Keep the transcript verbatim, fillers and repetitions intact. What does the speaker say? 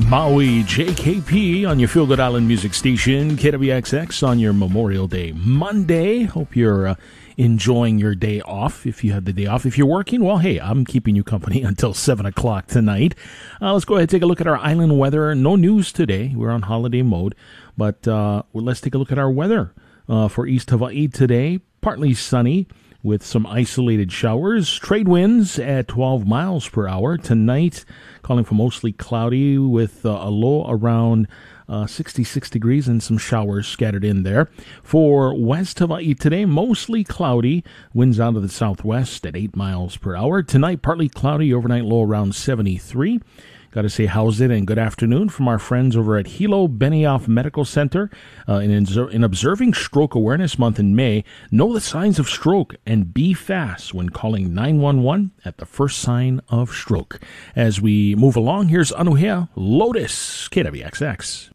Maui J K P on your Feel Good Island music station, K W X X on your Memorial Day Monday. Hope you're uh, enjoying your day off. If you have the day off, if you're working, well, hey, I'm keeping you company until seven o'clock tonight. Uh, let's go ahead and take a look at our island weather. No news today. We're on holiday mode, but uh, well, let's take a look at our weather uh, for East Hawaii today. Partly sunny with some isolated showers. Trade winds at twelve miles per hour. Tonight, calling for mostly cloudy with uh, a low around uh, sixty-six degrees and some showers scattered in there. For West Hawaii today, mostly cloudy. Winds out of the southwest at eight miles per hour. Tonight, partly cloudy. Overnight low around seventy-three. Got to say how's it and good afternoon from our friends over at Hilo Benioff Medical Center. Uh, in, in observing Stroke Awareness Month in May, know the signs of stroke and be fast when calling nine one one at the first sign of stroke. As we move along, here's Anuhea Lotus, K W X X.